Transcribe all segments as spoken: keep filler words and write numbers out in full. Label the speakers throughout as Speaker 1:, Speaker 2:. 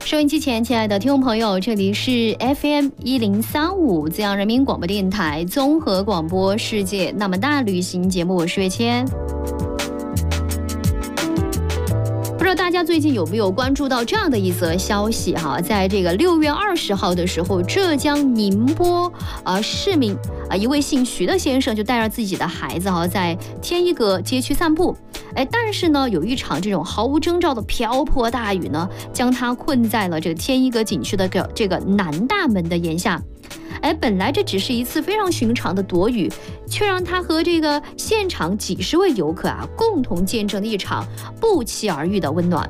Speaker 1: 收音机前，亲爱的听众朋友，这里是 F M 一零三五资阳人民广播电台综合广播世界那么大旅行节目，我是月谦。不知道大家最近有没有关注到这样的一则消息哈？在这个六月二十号的时候，浙江宁波啊、呃、市民啊、呃、一位姓徐的先生就带着自己的孩子哈，在天一阁街区散步。哎，但是呢，有一场这种毫无征兆的瓢泼大雨呢，将他困在了这个天一阁景区的这个南大门的檐下。哎，本来这只是一次非常寻常的躲雨，却让他和这个现场几十位游客啊，共同见证了一场不期而遇的温暖。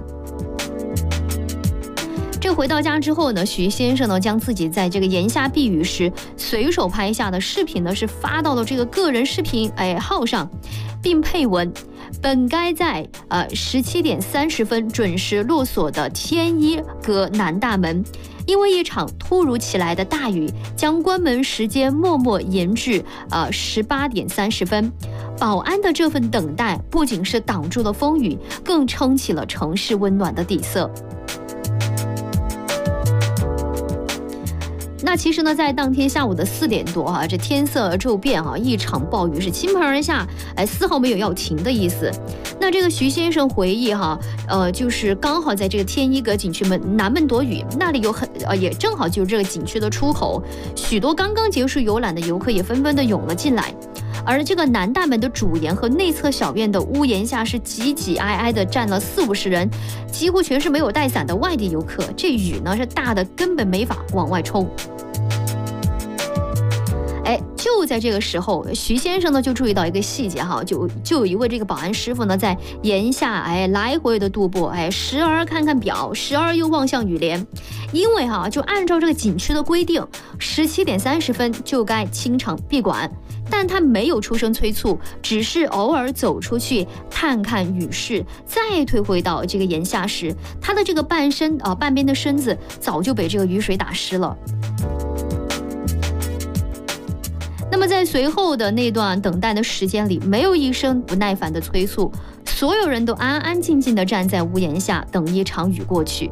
Speaker 1: 这回到家之后呢，徐先生呢将自己在这个檐下避雨时随手拍下的视频呢是发到了这个个人视频哎号上，并配文：本该在呃十七点三十分准时落锁的天一阁南大门，因为一场突如其来的大雨，将关门时间默默延至呃十八点三十分。保安的这份等待，不仅是挡住了风雨，更撑起了城市温暖的底色。那其实呢，在当天下午的四点多哈、啊，这天色骤变啊，一场暴雨是倾盆而下，哎，丝毫没有要停的意思。那这个徐先生回忆哈，呃，就是刚好在这个天一阁景区门南门躲雨，那里有很呃，也正好就是这个景区的出口，许多刚刚结束游览的游客也纷纷的涌了进来。而这个南大门的主檐和内侧小院的屋檐下是挤挤挨挨的站了四五十人，几乎全是没有带伞的外地游客。这雨呢是大的根本没法往外冲。哎，就在这个时候，徐先生呢就注意到一个细节哈，就就有一位这个保安师傅呢在檐下哎来回的踱步，哎时而看看表，时而又望向雨帘，因为哈就按照这个景区的规定，十七点三十分就该清场闭馆，但他没有出声催促，只是偶尔走出去探看雨势，再退回到这个檐下时，他的这个半身啊、呃、半边的身子早就被这个雨水打湿了。那么在随后的那段等待的时间里，没有一声不耐烦的催促，所有人都安安静静地站在屋檐下，等一场雨过去。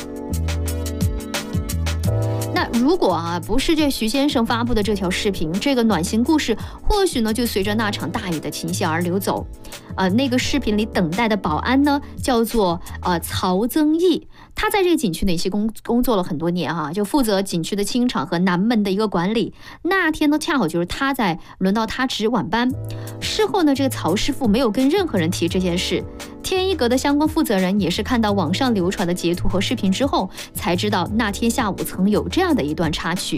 Speaker 1: 那如果啊不是这徐先生发布的这条视频，这个暖心故事或许呢就随着那场大雨的停歇而流走。呃，那个视频里等待的保安呢叫做呃曹增义，他在这个景区内工工作了很多年哈、啊，就负责景区的清场和南门的一个管理。那天呢恰好就是他在轮到他值晚班。事后呢，这个曹师傅没有跟任何人提这件事。天一阁的相关负责人也是看到网上流传的截图和视频之后，才知道那天下午曾有这样的一段插曲。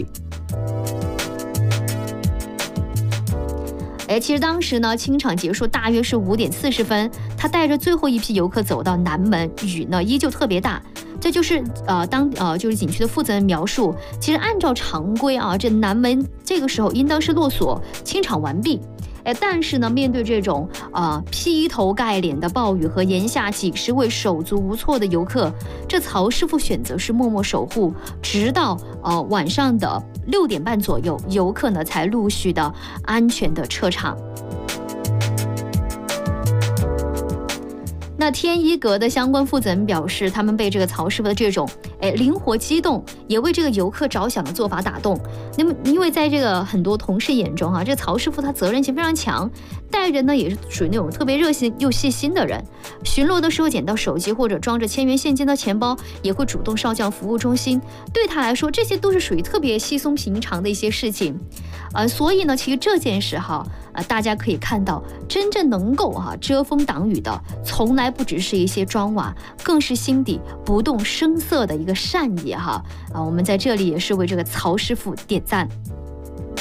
Speaker 1: 哎，其实当时呢，清场结束大约是五点四十分，他带着最后一批游客走到南门，雨呢依旧特别大。这就是呃当呃就是景区的负责人描述，其实按照常规啊，这南门这个时候应当是落锁清场完毕。哎，但是呢，面对这种啊、呃、劈头盖脸的暴雨和檐下几十位手足无措的游客，这曹师傅选择是默默守护，直到呃晚上的六点半左右，游客呢才陆续的安全的撤场。那天一阁的相关负责人表示，他们被这个曹师傅的这种哎灵活机动，也为这个游客着想的做法打动。那么，因为在这个很多同事眼中哈、啊，这个曹师傅他责任心非常强，待人呢也是属于那种特别热心又细心的人。巡逻的时候捡到手机或者装着千元现金的钱包，也会主动上交服务中心。对他来说，这些都是属于特别稀松平常的一些事情。呃，所以呢，其实这件事哈，呃，大家可以看到，真正能够哈、啊、遮风挡雨的，从来不只是一些砖瓦，更是心底不动声色的一个善意哈。啊，我们在这里也是为这个曹师傅点赞。